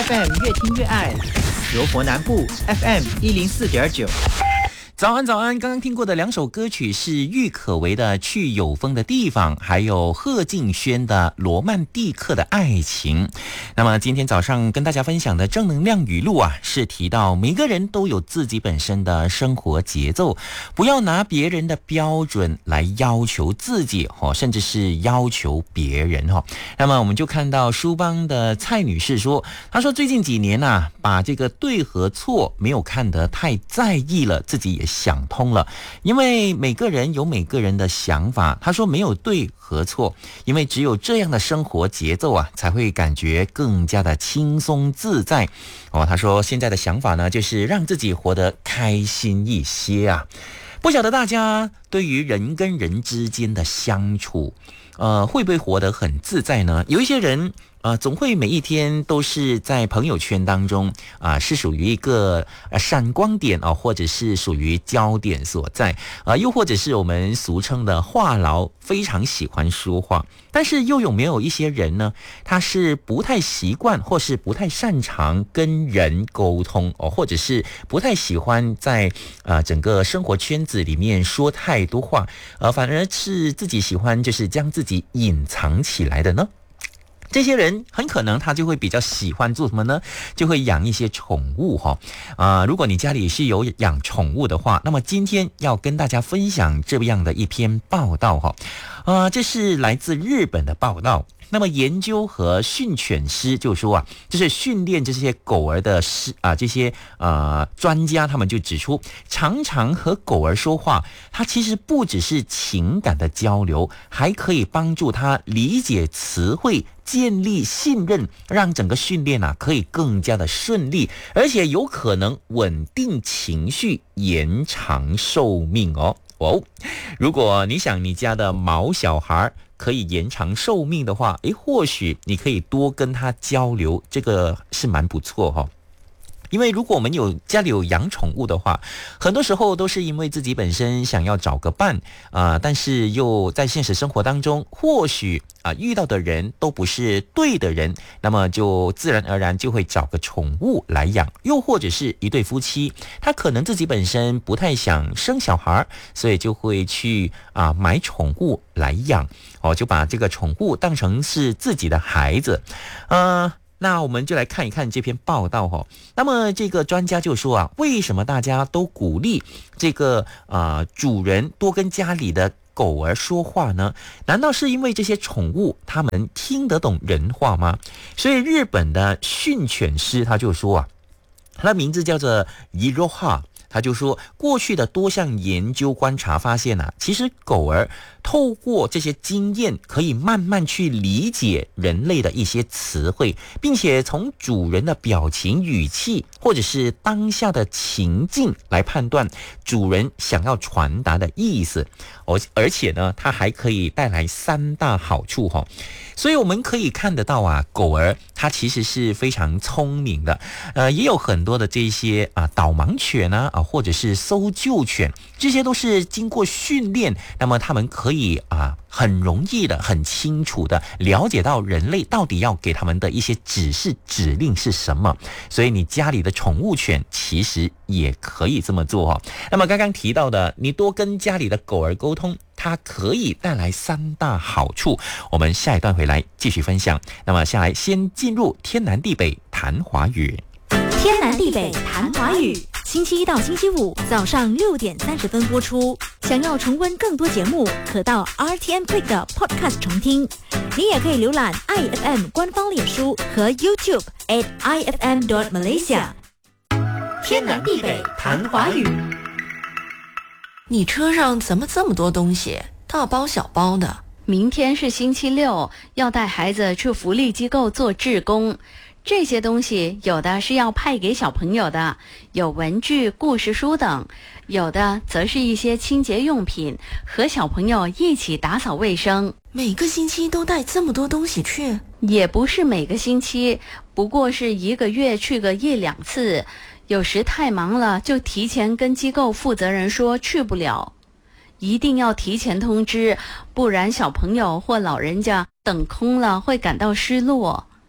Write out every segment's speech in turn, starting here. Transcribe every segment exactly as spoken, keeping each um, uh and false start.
F M 越听越爱，柔佛南部 F M 一零四点九。 早安早安，刚刚听过的两首歌曲是郁可唯的《去有风的地方》，还有贺敬轩的《罗曼蒂克的爱情》。那么今天早上跟大家分享的正能量语录啊，是提到每个人都有自己本身的生活节奏，不要拿别人的标准来要求自己哦，甚至是要求别人哦。那么我们就看到书帮的蔡女士说，她说最近几年啊，把这个对和错没有看得太在意了，自己也想通了，因为每个人有每个人的想法。他说没有对和错，因为只有这样的生活节奏啊，才会感觉更加的轻松自在。哦，他说现在的想法呢，就是让自己活得开心一些啊。不晓得大家对于人跟人之间的相处，呃，会不会活得很自在呢？有一些人呃，总会每一天都是在朋友圈当中啊、呃，是属于一个呃闪光点啊、呃，或者是属于焦点所在啊、呃，又或者是我们俗称的话痨，非常喜欢说话。但是又有没有一些人呢？他是不太习惯，或是不太擅长跟人沟通哦，或者是不太喜欢在呃整个生活圈子里面说太多话，呃，反而是自己喜欢就是将自己隐藏起来的呢？这些人很可能他就会比较喜欢做什么呢？就会养一些宠物哈、哦。啊、呃，如果你家里是有养宠物的话，那么今天要跟大家分享这样的一篇报道哈。啊、呃，这是来自日本的报道。那么研究和训犬师就说啊，就是训练这些狗儿的师啊，这些呃专家他们就指出，常常和狗儿说话，它其实不只是情感的交流，还可以帮助它理解词汇，建立信任，让整个训练啊可以更加的顺利，而且有可能稳定情绪，延长寿命哦。哦，如果你想你家的毛小孩可以延长寿命的话，诶，或许你可以多跟他交流，这个是蛮不错哈、哦。因为如果我们有家里有养宠物的话，很多时候都是因为自己本身想要找个伴啊、呃，但是又在现实生活当中，或许啊、呃、遇到的人都不是对的人，那么就自然而然就会找个宠物来养。又或者是一对夫妻，他可能自己本身不太想生小孩，所以就会去啊、呃、买宠物来养哦，就把这个宠物当成是自己的孩子，呃。那我们就来看一看这篇报道哈、哦。那么这个专家就说啊，为什么大家都鼓励这个呃主人多跟家里的狗儿说话呢？难道是因为这些宠物它们听得懂人话吗？所以日本的训犬师他就说啊，他的名字叫做伊罗哈。他就说，过去的多项研究观察发现啊，其实狗儿透过这些经验，可以慢慢去理解人类的一些词汇，并且从主人的表情、语气，或者是当下的情境来判断主人想要传达的意思。而而且呢，它还可以带来三大好处哈。所以我们可以看得到啊，狗儿它其实是非常聪明的，呃，也有很多的这些啊导盲犬啊啊，或者是搜救犬，这些都是经过训练，那么他们可以啊很容易的、很清楚的了解到人类到底要给他们的一些指示、指令是什么。所以你家里的宠物犬其实也可以这么做哦。那么刚刚提到的，你多跟家里的狗儿沟通，它可以带来三大好处。我们下一段回来继续分享。那么下来先进入天南地北谈华语。 天南地北谈华语，星期一到星期五早上六点三十分播出。想要重温更多节目，可到 R T M Click 的 Podcast 重听。你也可以浏览 I F M 官方脸书和 YouTube at I F M dot Malaysia。天南地北谈华语。 你车上怎么这么多东西？大包小包的。 明天是星期六，要带孩子去福利机构做志工。这些东西有的是要派给小朋友的，有文具、故事书等；有的则是一些清洁用品，和小朋友一起打扫卫生。 每个星期都带这么多东西去？ 也不是每个星期，不过是一个月去个一两次。有时太忙了，就提前跟机构负责人说去不了。一定要提前通知，不然小朋友或老人家等空了会感到失落。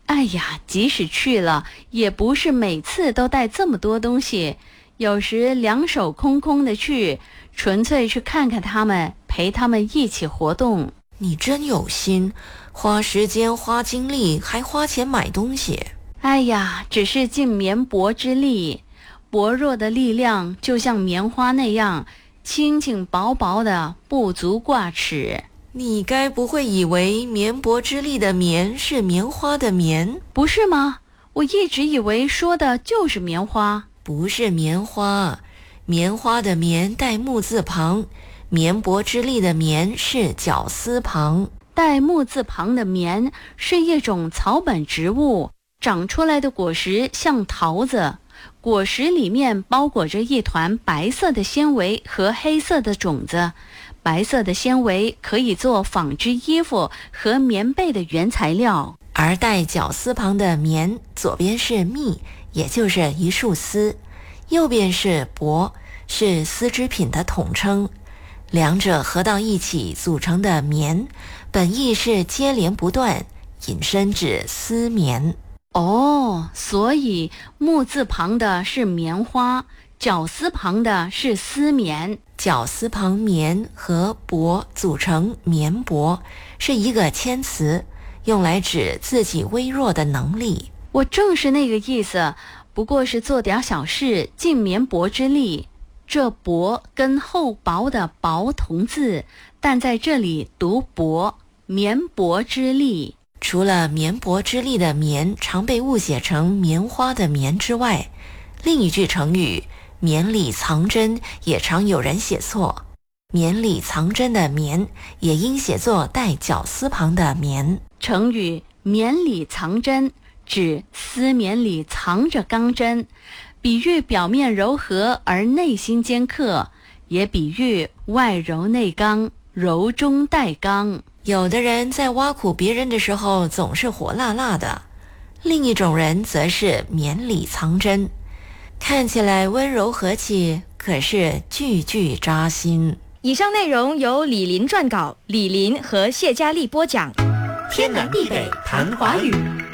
哎呀，即使去了，也不是每次都带这么多东西，有时两手空空的去，纯粹去看看他们，陪他们一起活动。 你真有心，花时间花精力还花钱买东西。 哎呀，只是尽绵薄之力，薄弱的力量就像棉花那样轻轻薄薄的，不足挂齿。 你该不会以为绵薄之力的棉是棉花的棉？ 不是吗？我一直以为说的就是棉花。 不是棉花，棉花的棉带木字旁，绵薄之力的棉是绞丝旁。 带木字旁的棉是一种草本植物，长出来的果实像桃子，果实里面包裹着一团白色的纤维和黑色的种子。白色的纤维可以做纺织衣服和棉被的原材料， 而带绞丝旁的棉，左边是密，也就是一束丝，右边是帛，是丝织品的统称。两者合到一起组成的棉，本意是接连不断，引申指丝棉。 哦，所以木字旁的是棉花，绞丝旁的是丝棉。 绞丝旁棉和帛组成棉帛，是一个谦词，用来指自己微弱的能力。 我正是那个意思，不过是做点小事，尽绵薄之力。这帛跟厚薄的薄同字，但在这里读帛，绵薄之力。 除了绵薄之力的绵常被误写成棉花的棉之外，另一句成语绵里藏针也常有人写错，绵里藏针的绵也应写作带绞丝旁的棉。 成语绵里藏针指丝绵里藏着钢针，比喻表面柔和而内心尖刻，也比喻外柔内刚，柔中带刚。 有的人在挖苦别人的时候总是火辣辣的，另一种人则是绵里藏针，看起来温柔和气，可是句句扎心。 以上内容由李林撰稿，李林和谢佳丽播讲。 天南地北谈华语。